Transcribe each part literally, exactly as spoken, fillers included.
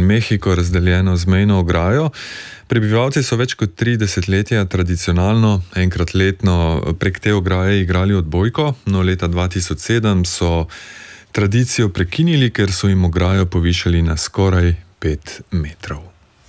Mehiko razdeljeno z mejno ograjo. Prebivalci so več kot tri desetletja tradicionalno, enkrat letno prek te ograje igrali odbojko, no leta dva tisoč sedem so tradicijo prekinili, ker so jim ograjo povišali na skoraj pet metrov.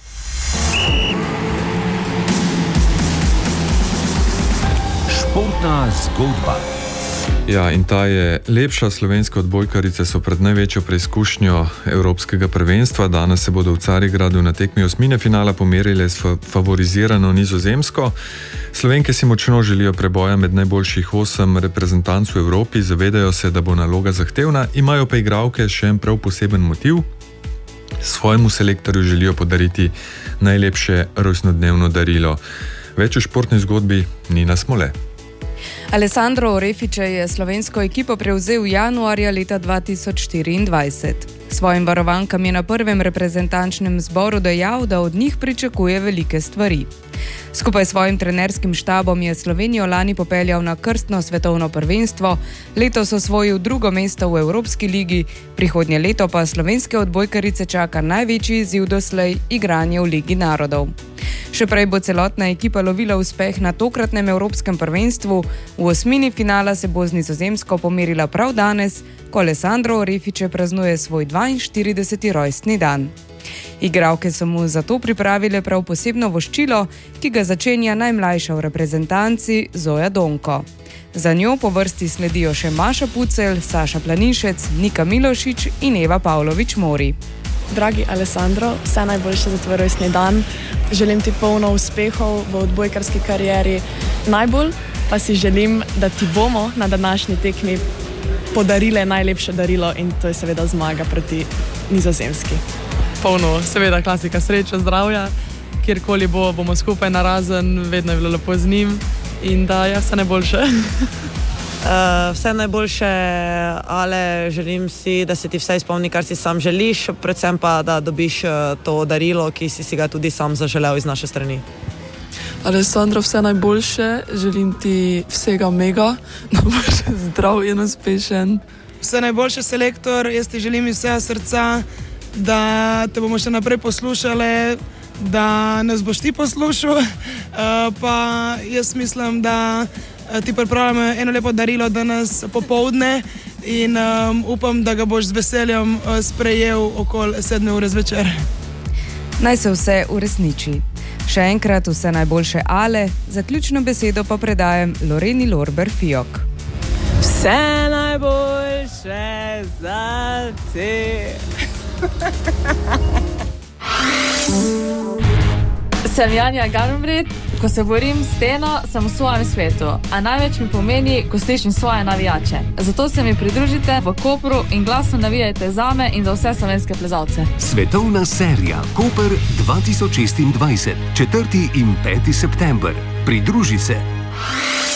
Športna zgodba. Ja, in ta je lepša. Slovenske odbojkarice so pred največjo preizkušnjo evropskega prvenstva. Danes se bodo v Carigradu na tekmi osmine finala pomerile s favorizirano Nizozemsko. Slovenke si močno želijo preboja med najboljših osem reprezentanc v Evropi, zavedajo se, da bo naloga zahtevna, imajo pa igralke še en prav poseben motiv. Svojemu selektorju želijo podariti najlepše rojstnodnevno darilo. Več v športni zgodbi Nina Smole. Alessandro Orefice je slovensko ekipo prevzel januarja leta dva tisoč štiriindvajset. Svojim varovankam je na prvem reprezentančnem zboru dejal, da od njih pričakuje velike stvari. Skupaj s svojim trenerskim štabom je Slovenijo lani popeljal na krstno svetovno prvenstvo, letos osvojil drugo mesto v Evropski ligi, prihodnje leto pa slovenske odbojkarice čaka največji izziv doslej, igranje v Ligi narodov. Še prej bo celotna ekipa lovila uspeh na tokratnem Evropskem prvenstvu, v osmini finala se bo z Nizozemsko pomerila prav danes, ko Alessandro Orefice praznuje svoj dvainštirideseti rojstni dan. Igralke so mu zato pripravile prav posebno voščilo, ki ga začenja najmlajša v reprezentanci Zoja Donko. Za njo po vrsti sledijo še Maša Pucelj, Saša Planinšec, Nika Milošič in Eva Pavlović-Mori. Dragi Alessandro, vse najboljše za tvoj rojstni dan. Želim ti polno uspehov v odbojkarski karieri. Najbolj pa si želim, da ti bomo na današnji tekmi podarile najlepše darilo in to je seveda zmaga proti Nizozemski. Polno, seveda klasika, sreča, zdravja, kjerkoli bo, bomo skupaj narazen, vedno je bilo lepo z njim in da je vse najboljše. Uh, vse najboljše, ale želim si, da se ti vse izpolni, kar si sam želiš, predvsem pa, da dobiš uh, to darilo, ki si, si ga tudi sam zaželel iz naše strani. Alessandro, vse najboljše, želim ti vsega mega, da boš zdrav in uspešen. Vse najboljše, selektor, jaz ti želim iz vsega srca, da te bomo še naprej poslušali, da nas boš ti poslušal, uh, pa jaz mislim, da ti pripravljamo eno lepo darilo danes popoldne in um, upam, da ga boš z veseljem uh, sprejel okoli sedme ure zvečer. Naj se vse uresniči. Še enkrat vse najboljše Ale, zaključno besedo pa predajem Loreni Lorber-Fijok. Vse najboljše za te. Sem Janja Garnbret, ko se borim s steno, sem v svojem svetu, a največ mi pomeni, ko slišim svoje navijače. Zato se mi pridružite v Kopru in glasno navijajte zame in za vse slovenske plezalce. Svetovna serija Koper dva tisoč šestindvajset, četrti in peti september. Pridruži se.